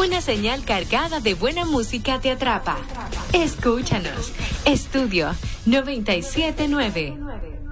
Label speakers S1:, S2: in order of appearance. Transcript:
S1: Una señal cargada de buena música te atrapa. Escúchanos. Estudio 979.